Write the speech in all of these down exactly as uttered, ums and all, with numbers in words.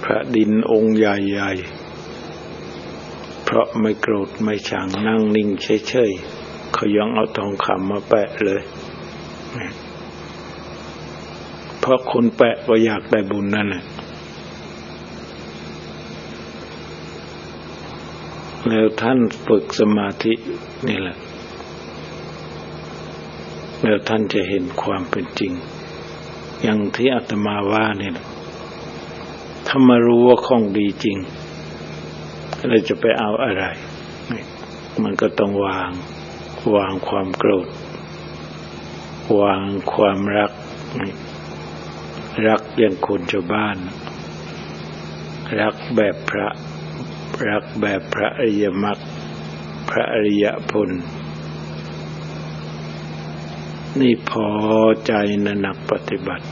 พระดินองค์ใหญ่ๆเพราะไม่โกรธไม่ชังนั่งนิ่งเฉยๆเขายังเอาทองคำมาแปะเลยเพราะคนแปะก็อยากได้บุญนั่นแหละแล้วท่านฝึกสมาธินี่แหละแล้วท่านจะเห็นความเป็นจริงอย่างที่อาตมาว่านี่แหละถ้ามารู้ว่าของดีจริงเราจะไปเอาอะไรมันก็ต้องวางวางความโกรธวางความรักรักอย่างคนชาวบ้านรักแบบพระรักแบบพระอริยมรรคพระอริยผลนี่พอใจในนักปฏิบัติ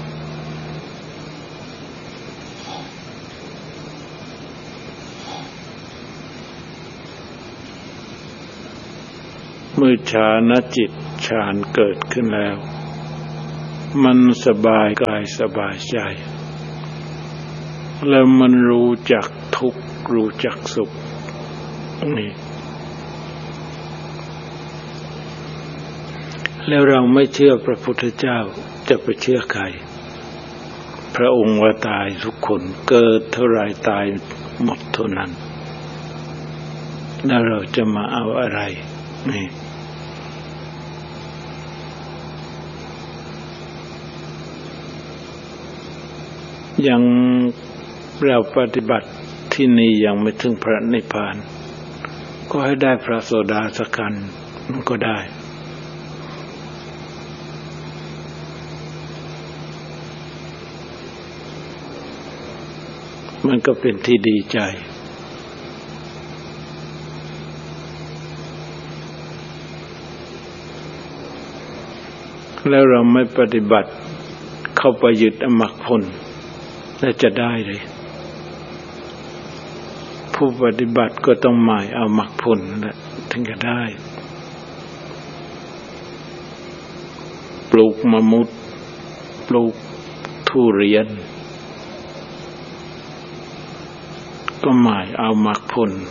เมื่อฌานจิตฌานเกิดขึ้นแล้วมันสบายกายสบายใจแล้วมันรู้จักทุกข์รู้จักสุขนี่แล้วเราไม่เชื่อพระพุทธเจ้าจะไปเชื่อใครพระองค์ว่าตายทุกคนเกิดเท่าไรตายหมดเท่านั้นแล้วเราจะมาเอาอะไรนี่ยังเราปฏิบัติที่นี่ยังไม่ถึงพระนิพพานก็ให้ได้พระโสดาสักขันธ์มันก็ได้มันก็เป็นที่ดีใจแล้วเราไม่ปฏิบัติเข้าไปยึดอมรรคผลแล้วจะได้เลยผู้ปฏิบัติก็ต้องหมายเอามรรคผลนั่นแหละถึงจะได้ปลูกมะมุดปลูกทุเรียนก็หมายเอามรรคผล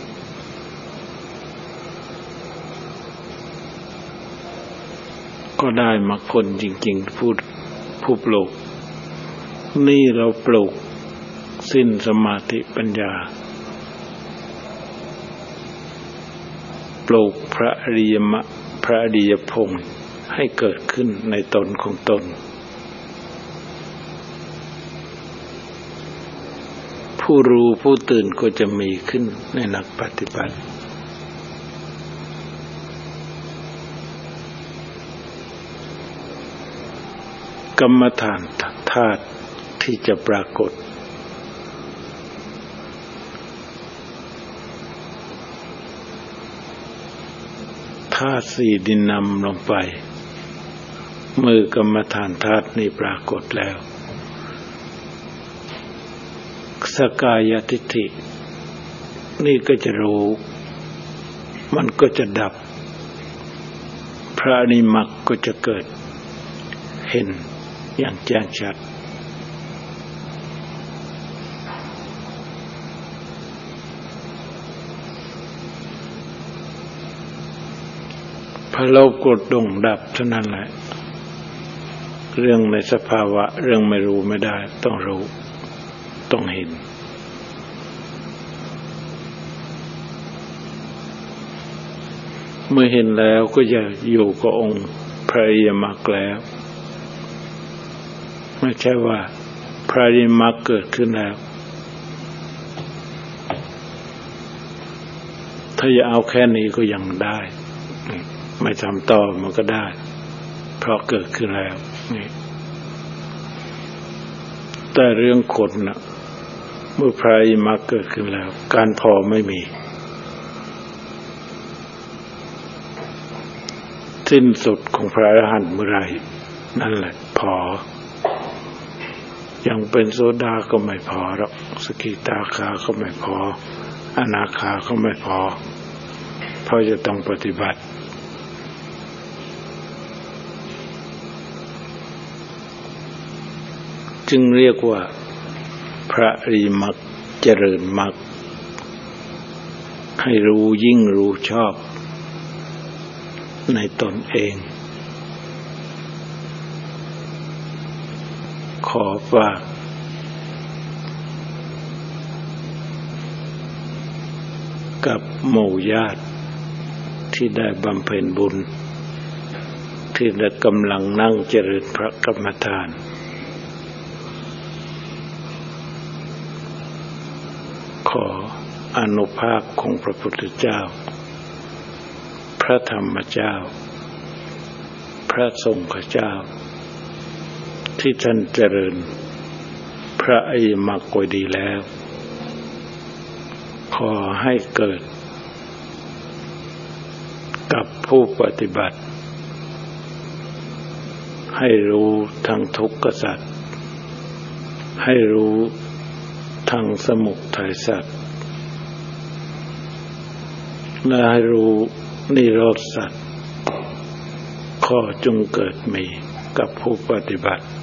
ก็ได้มรรคผลจริงๆผู้ผู้ปลูกนี่เราปลูกสิ้นสมาธิปัญญาปลูกพระอริยมรรคพระอริยผลให้เกิดขึ้นในตนของตนผู้รู้ผู้ตื่นก็จะมีขึ้นในนักปฏิบัติกรรมฐานธาตุที่จะปรากฏธาตุสี่ดินนำลงไปเมื่อกรรมฐานธาตุนี้ปรากฏแล้วสกายทิฏฐินี่ก็จะรู้มันก็จะดับพระอริยมรรคก็จะเกิดเห็นอย่างแจ้งชัดพอเรากดดงดับเท่านั้นแหละเรื่องในสภาวะเรื่องไม่รู้ไม่ได้ต้องรู้ต้องเห็นเมื่อเห็นแล้วก็จะอยู่กับองค์พระอริยมรรคแล้วไม่ใช่ว่าพระอริยมรรคเกิดขึ้นแล้วถ้าจะเอาแค่นี้ก็ยังได้ไม่ทำต่อมันก็ได้เพราะเกิดขึ้นแล้วนี่แต่เรื่องคนนะเมื่อพระอริยมรรคเกิดขึ้นแล้วการพอไม่มีสิ้นสุดของพระอรหันต์เมื่อไรนั่นแหละพอยังเป็นโสดาก็ไม่พอหรอกสกิทาคาก็ไม่พออนาคาก็ไม่พอเพราะจะต้องปฏิบัติจึงเรียกว่าพระอริยมรรคเจริญมรรคให้รู้ยิ่งรู้ชอบในตนเองขอฝากกับหมู่ญาติที่ได้บำเพ็ญบุญที่ได้กำลังนั่งเจริญพระกรรมฐานขออานุภาพของพระพุทธเจ้าพระธรรมเจ้าพระสงฆ์เจ้าที่ท่านเจริญพระอริยมรรคไว้ดีแล้วขอให้เกิดกับผู้ปฏิบัติให้รู้ทั้งทุกขสัจให้รู้ทั้งสมุทัยสัจและให้รู้นิโรธสัจขอจงเกิดมีกับผู้ปฏิบัติ